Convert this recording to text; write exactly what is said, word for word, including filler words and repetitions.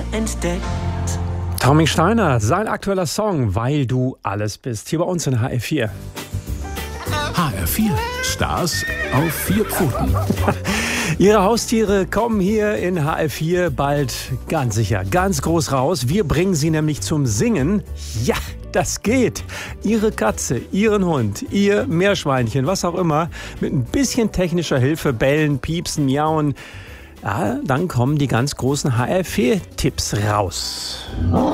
entdeckt. Tommy Steiner, sein aktueller Song, Weil du alles bist, hier bei uns in H R vier. H R vier, Stars auf vier Pfoten. Ihre Haustiere kommen hier in H R vier bald ganz sicher, ganz groß raus. Wir bringen sie nämlich zum Singen. Ja, das geht. Ihre Katze, Ihren Hund, Ihr Meerschweinchen, was auch immer, mit ein bisschen technischer Hilfe, bellen, piepsen, miauen. Ja, dann kommen die ganz großen H R vier Tipps raus.